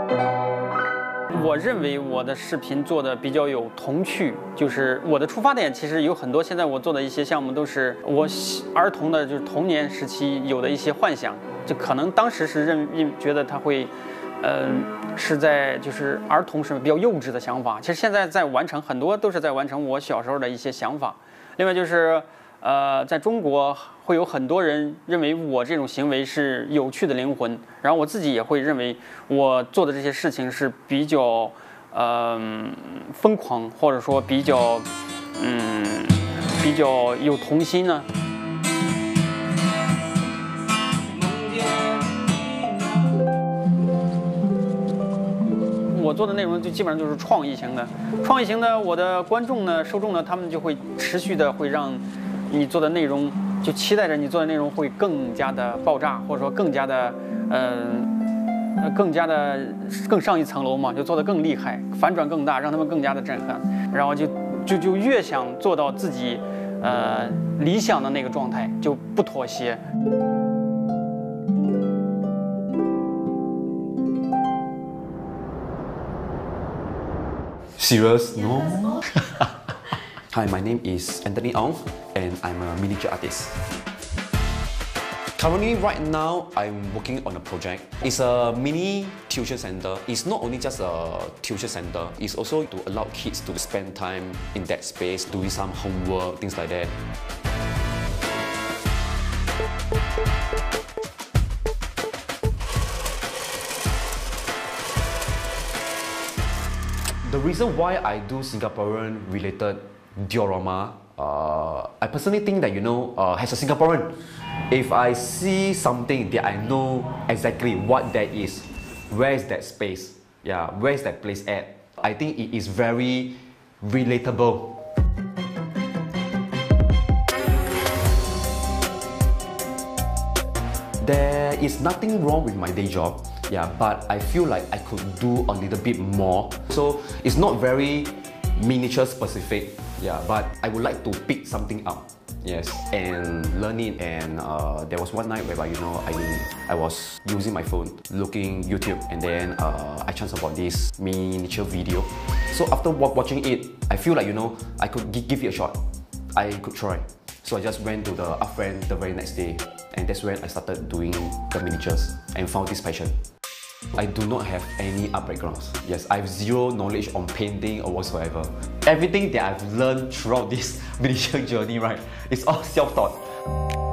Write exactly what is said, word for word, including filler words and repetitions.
我认为我的视频做的比较有童趣，就是我的出发点其实有很多。现在我做的一些项目都是我儿童的，就是童年时期有的一些幻想，就可能当时是认认觉得他会，呃，是在就是儿童是比较幼稚的想法。其实现在在完成很多都是在完成我小时候的一些想法。另外就是，呃，在中国会有很多人认为我这种行为是有趣的灵魂，然后我自己也会认为我做的这些事情是比较，呃，疯狂，或者说比较，嗯，比较有童心呢。我做的内容就基本上就是创意型的，创意型的，我的观众呢、受众呢，他们就会持续的会让你做的内容，就期待着你做的内容会更加的爆炸，或者说更加的，嗯、呃，更加的更上一层楼嘛，就做得更厉害，反转更大，让他们更加的震撼，然后就就就越想做到自己，呃，理想的那个状态，就不妥协。 Serious? No. Hi, my name is Anthony Ong, and I'm a miniature artist. Currently, right now, I'm working on a project. It's a mini tuition center. It's not only just a tuition center, it's also to allow kids to spend time in that space, doing some homework, things like that. The reason why I do Singaporean-related diorama, uh, I personally think that, you know, uh, as a Singaporean, if I see something that I know exactly what that is, where is that space, yeah, where is that place at, I think it is very relatable. There is nothing wrong with my day job, yeah, but I feel like I could do a little bit more. So it's not very miniature specific, yeah, but I would like to pick something up, yes, and learn it. And uh, there was one night whereby, you know, I I was using my phone, looking YouTube, and then uh, I chanced about this miniature video. So after watching it, I feel like, you know, I could give it a shot. I could try. So I just went to the art friend the very next day, and that's when I started doing the miniatures and found this passion. I do not have any art backgrounds. Yes, I have zero knowledge on painting or whatsoever. Everything that I've learned throughout this miniature journey, right, it's all self-taught.